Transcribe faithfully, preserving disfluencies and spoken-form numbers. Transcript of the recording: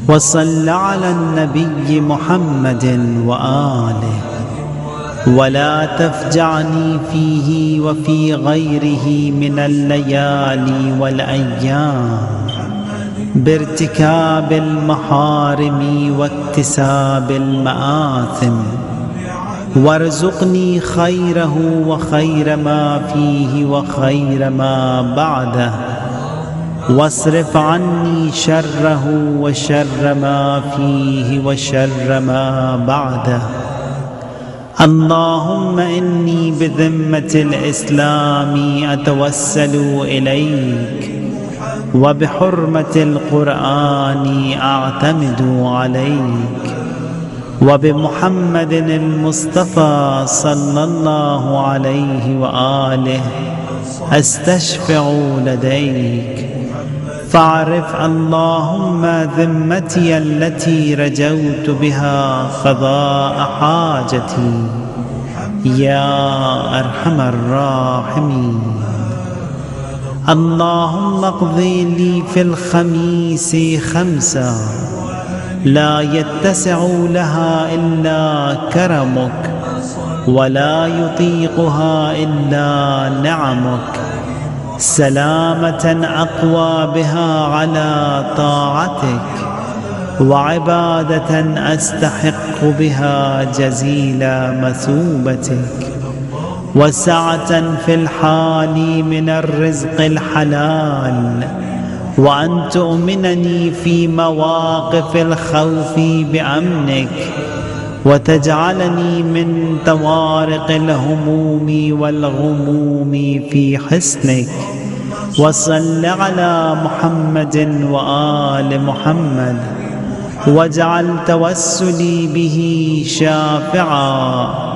وصل على النبي محمد وآله ولا تفجعني فيه وفي غيره من الليالي والأيام بارتكاب المحارم واكتساب المآثم، وارزقني خيره وخير ما فيه وخير ما بعده، واصرف عني شره وشر ما فيه وشر ما بعده. اللهم إني بذمة الإسلام أتوسل إليك، وبحرمة القرآن أعتمد عليك، وبمحمد المصطفى صلى الله عليه وآله أستشفع لديك، فاعرف اللهم ذمتي التي رجوت بها قضاء حاجتي يا أرحم الراحمين. اللهم اقضي لي في الخميس خمسا لا يتسع لها إلا كرمك، ولا يطيقها إلا نعمك، سلامة أقوى بها على طاعتك، وعبادة أستحق بها جزيل مثوبتك، وسعة في الحال من الرزق الحلال، وأن تؤمنني في مواقف الخوف بأمنك، وتجعلني من طوارق الهموم والغموم في حسنك. وصل على محمد وآل محمد، واجعل توسلي به شافعا